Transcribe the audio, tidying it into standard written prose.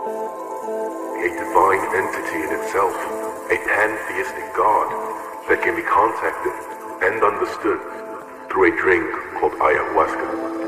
A divine entity in itself, a pantheistic god that can be contacted and understood through a drink called ayahuasca.